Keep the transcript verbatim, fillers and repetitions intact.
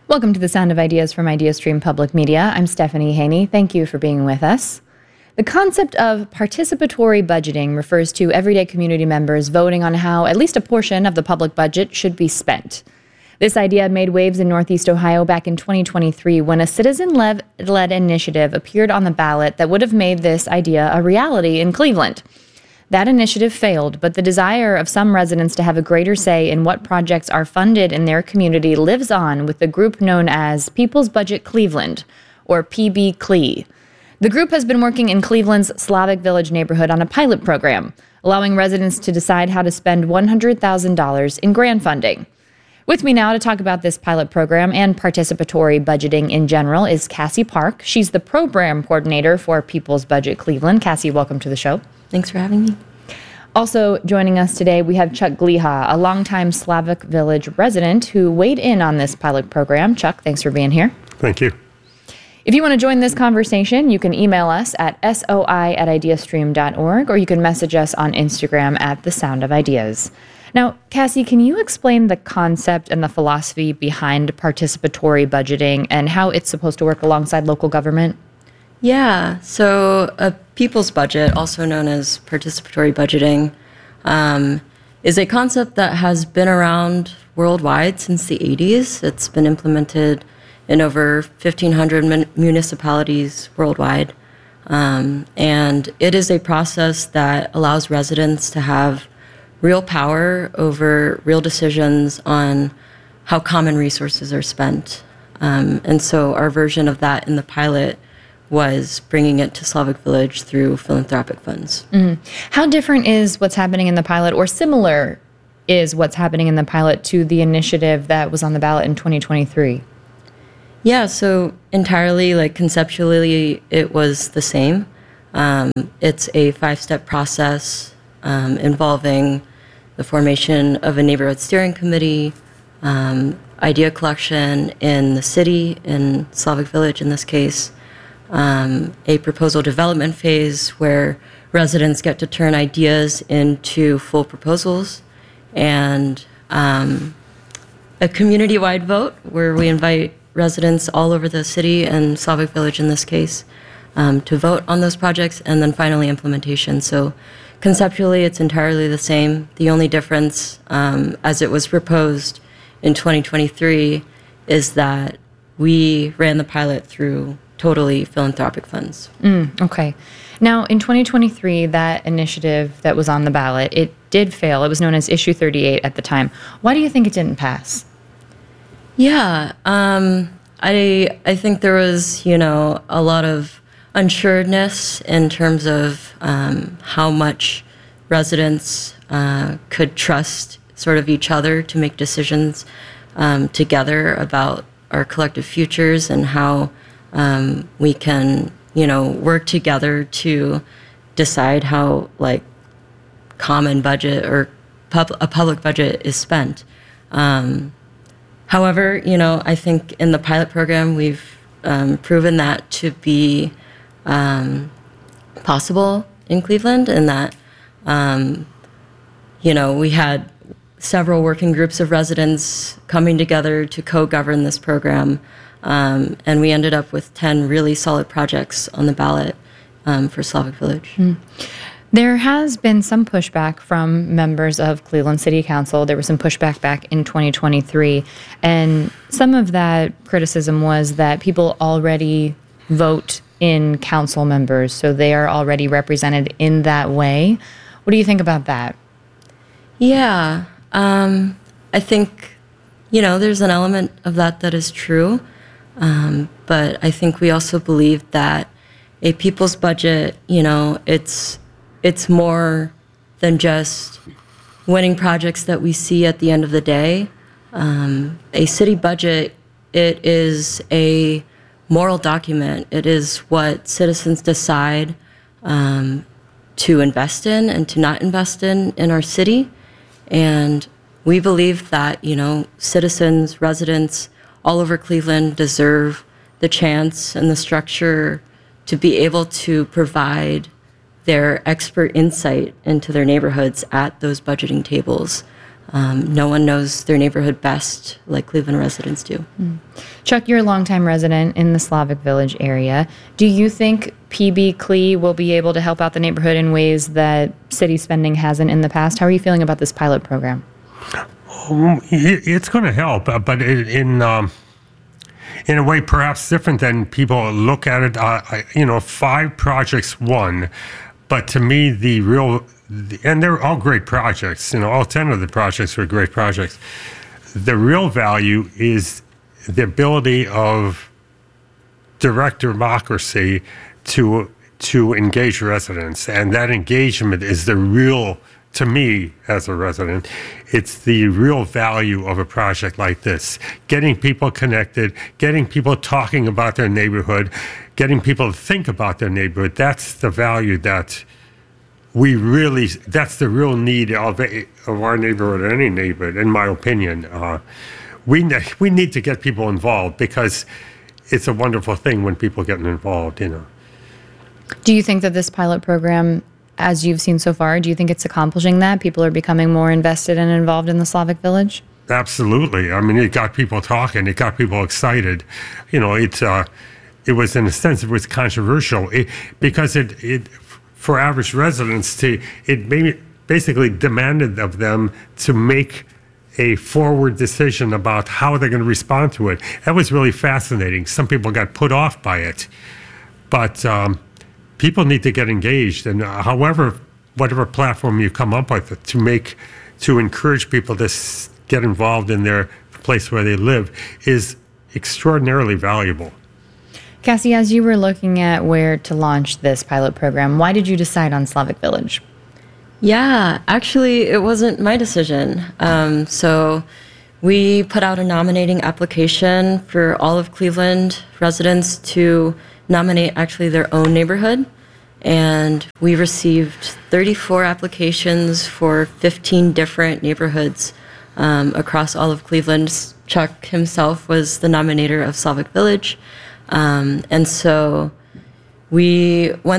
Welcome to the Sound of Ideas from IdeaStream Public Media. I'm Stephanie Haney. Thank you for being with us. The concept of participatory budgeting refers to everyday community members voting on how at least a portion of the public budget should be spent. This idea made waves in Northeast Ohio back in twenty twenty-three when a citizen-led initiative appeared on the ballot that would have made this idea a reality in Cleveland. That initiative failed, but the desire of some residents to have a greater say in what projects are funded in their community lives on with the group known as People's Budget Cleveland, or P B C L E. The group has been working in Cleveland's Slavic Village neighborhood on a pilot program, allowing residents to decide how to spend one hundred thousand dollars in grant funding. With me now to talk about this pilot program and participatory budgeting in general is Cassie Park. She's the program coordinator for People's Budget Cleveland. Cassie, welcome to the show. Thanks for having me. Also joining us today, we have Chuck Gliha, a longtime Slavic Village resident who weighed in on this pilot program. Chuck, thanks for being here. Thank you. If you want to join this conversation, you can email us at soi at ideastream dot org, or you can message us on Instagram at The Sound of Ideas. Now, Cassie, can you explain the concept and the philosophy behind participatory budgeting and how it's supposed to work alongside local government? Yeah, so a people's budget, also known as participatory budgeting, um, is a concept that has been around worldwide since the eighties. It's been implemented in over fifteen hundred mun- municipalities worldwide. Um, and it is a process that allows residents to have real power over real decisions on how common resources are spent. Um, and so our version of that in the pilot was bringing it to Slavic Village through philanthropic funds. Mm-hmm. How different is what's happening in the pilot, or similar is what's happening in the pilot to the initiative that was on the ballot in twenty twenty-three? Yeah, so entirely, like conceptually, it was the same. Um, it's a five-step process um, involving the formation of a neighborhood steering committee, um, idea collection in the city, in Slavic Village in this case, um, a proposal development phase where residents get to turn ideas into full proposals, and um, a community-wide vote where we invite residents all over the city and Slavic Village in this case um, to vote on those projects, and then finally implementation. So conceptually, it's entirely the same. The only difference, um, as it was proposed in twenty twenty-three, is that we ran the pilot through totally philanthropic funds. Mm, okay. Now, in twenty twenty-three, that initiative that was on the ballot, it did fail. It was known as Issue thirty-eight at the time. Why do you think it didn't pass? Yeah, um, I I think there was, you know, a lot of unsureness in terms of um, how much residents uh, could trust sort of each other to make decisions um, together about our collective futures and how um, we can, you know, work together to decide how, like, common budget or pub- a public budget is spent. Um, however, you know, I think in the pilot program, we've um, proven that to be um, possible in Cleveland, and that, um, you know, we had several working groups of residents coming together to co-govern this program, um, and we ended up with ten really solid projects on the ballot um, for Slavic Village. Mm. There has been some pushback from members of Cleveland City Council. There was some pushback back in twenty twenty-three, and some of that criticism was that people already vote in council members, so they are already represented in that way. What do you think about that? Yeah, um, I think, you know, there's an element of that that is true, um, but I think we also believe that a people's budget, you know, it's it's more than just winning projects that we see at the end of the day. Um, a city budget, it is a moral document. It is what citizens decide um, to invest in and to not invest in in our city. And we believe that, you know, citizens, residents all over Cleveland deserve the chance and the structure to be able to provide their expert insight into their neighborhoods at those budgeting tables. Um, no one knows their neighborhood best like Cleveland residents do. Mm. Chuck, you're a longtime resident in the Slavic Village area. Do you think P B C L E will be able to help out the neighborhood in ways that city spending hasn't in the past? How are you feeling about this pilot program? Um, it's going to help, uh, but in in, um, in a way perhaps different than people look at it. Uh, I, you know, five projects won, but to me the real and they're all great projects. You know, all ten of the projects were great projects. The real value is the ability of direct democracy to to engage residents, and that engagement is the real, to me as a resident, it's the real value of a project like this. Getting people connected, getting people talking about their neighborhood, getting people to think about their neighborhood. That's the value that we really, that's the real need of, of our neighborhood, any neighborhood, in my opinion. Uh, we, we need to get people involved because it's a wonderful thing when people get involved, you know. Do you think that this pilot program, as you've seen so far, do you think it's accomplishing that? People are becoming more invested and involved in the Slavic Village? Absolutely. I mean, it got people talking. It got people excited. You know, it, uh, it was, in a sense, it was controversial it, because it, it, for average residents, to it maybe basically demanded of them to make a forward decision about how they're going to respond to it. That was really fascinating. Some people got put off by it, but um, people need to get engaged. And uh, however, whatever platform you come up with to make, to encourage people to s- get involved in their place where they live is extraordinarily valuable. Cassie, as you were looking at where to launch this pilot program, why did you decide on Slavic Village? Yeah, actually, it wasn't my decision. Um, so we put out a nominating application for all of Cleveland residents to nominate actually their own neighborhood. And we received thirty-four applications for fifteen different neighborhoods um, across all of Cleveland. Chuck himself was the nominator of Slavic Village. Um, and so we went